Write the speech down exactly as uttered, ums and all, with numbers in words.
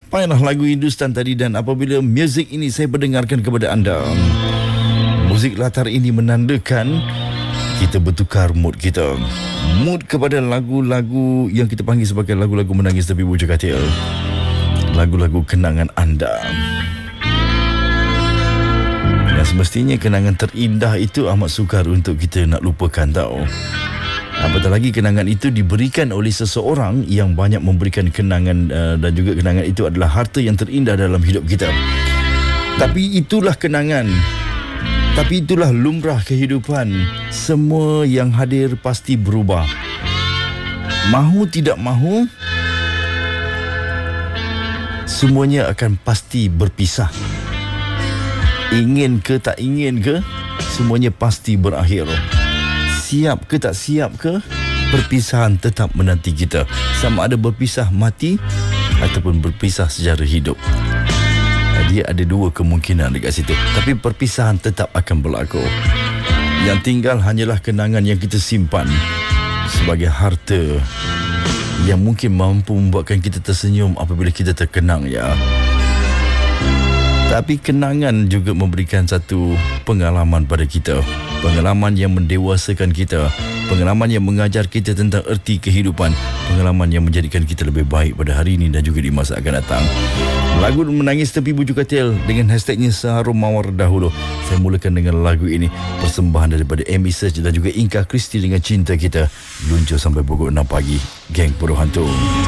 Sampailah lagu Hindustan tadi, dan apabila muzik ini saya berdengarkan kepada anda, muzik latar ini menandakan kita bertukar mood kita. Mood kepada lagu-lagu yang kita panggil sebagai lagu-lagu menangis tepi bujur katil. Lagu-lagu kenangan anda. Dan semestinya kenangan terindah itu amat sukar untuk kita nak lupakan tau. Apatah lagi kenangan itu diberikan oleh seseorang yang banyak memberikan kenangan, uh, dan juga kenangan itu adalah harta yang terindah dalam hidup kita. Tapi itulah kenangan. Tapi itulah lumrah kehidupan. Semua yang hadir pasti berubah. Mahu tidak mahu, semuanya akan pasti berpisah. Ingin ke tak ingin ke, semuanya pasti berakhir. Siap ke tak siap ke, perpisahan tetap menanti kita. Sama ada berpisah mati ataupun berpisah secara hidup. Dia ada dua kemungkinan dekat situ. Tapi perpisahan tetap akan berlaku. Yang tinggal hanyalah kenangan yang kita simpan sebagai harta yang mungkin mampu membuatkan kita tersenyum apabila kita terkenang, ya. Tapi kenangan juga memberikan satu pengalaman pada kita. Pengalaman yang mendewasakan kita. Pengalaman yang mengajar kita tentang erti kehidupan. Pengalaman yang menjadikan kita lebih baik pada hari ini dan juga di masa akan datang. Lagu Menangis Tepi Bujur Katil dengan hashtagnya Seharum Mawar Dahulu. Saya mulakan dengan lagu ini, persembahan daripada Amy Search dan juga Inka Christie dengan Cinta Kita. Luncur sampai pukul enam pagi. Geng Puru Hantu.